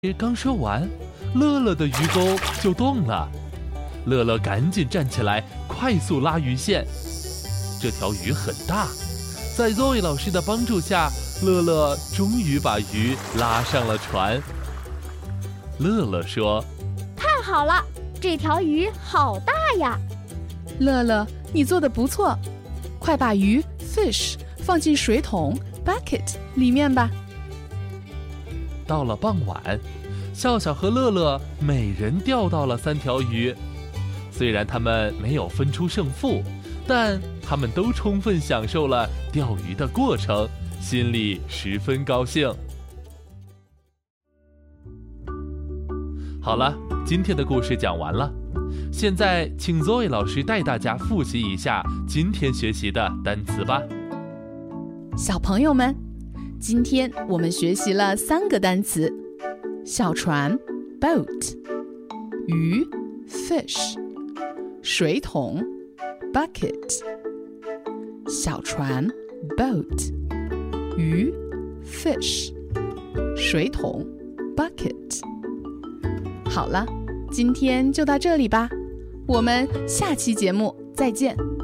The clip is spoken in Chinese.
刚说完，乐乐的鱼钩就动了。乐乐赶紧站起来，快速拉鱼线。这条鱼很大，在 Zoe 老师的帮助下，乐乐终于把鱼拉上了船。乐乐说：“ 太好了，这条鱼好大呀！” 乐乐，你做得不错，快把鱼 fish 放进水桶 bucket 里面吧。 到了傍晚，笑笑和乐乐每人钓到了3条鱼。虽然他们没有分出胜负，但他们都充分享受了钓鱼的过程，心里十分高兴。好了，今天的故事讲完了。现在请 Zoe 老师带大家复习一下今天学习的单词吧。 小朋友们，今天我们学习了3个单词：小船 boat、鱼 fish、水桶 bucket。小船 boat、鱼 fish、水桶 bucket。好了，今天就到这里吧，我们下期节目再见。